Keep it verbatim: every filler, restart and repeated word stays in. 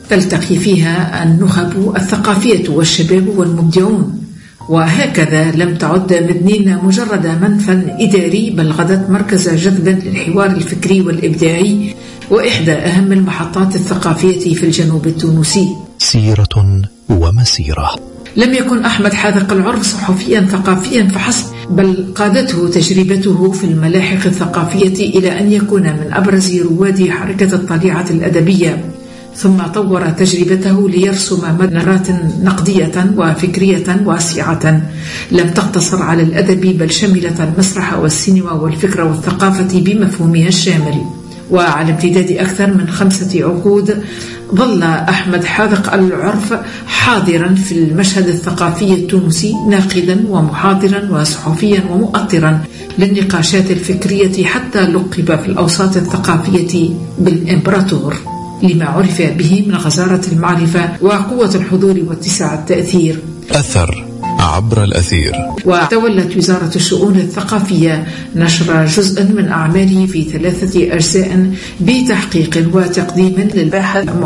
تلتقي فيها النخب الثقافية والشباب والمبدعون. وهكذا لم تعد مدنين مجرد منفى إداري، بل غدت مركز جذب للحوار الفكري والإبداعي، وإحدى أهم المحطات الثقافية في الجنوب التونسي. سيرة ومسيرة. لم يكن أحمد حاذق العرف صحفيا ثقافيا فحسب، بل قادته تجربته في الملاحق الثقافية إلى أن يكون من أبرز رواد حركة الطليعة الأدبية، ثم طور تجربته ليرسم منارات نقدية وفكرية واسعة لم تقتصر على الأدب، بل شملت المسرح والسينما والفكر والثقافة بمفهومها الشامل. وعلى امتداد أكثر من خمسة عقود ظل أحمد حاذق العرف حاضرا في المشهد الثقافي التونسي، ناقدا ومحاضرا وصحفيا ومؤطرا للنقاشات الفكرية، حتى لقب في الأوساط الثقافية بالإمبراطور لما عرف به من غزارة المعرفة وقوة الحضور واتساع التأثير. أثر عبر الأثير. وتولت وزارة الشؤون الثقافية نشر جزء من أعماله في ثلاثة أجزاء بتحقيق وتقديم للباحث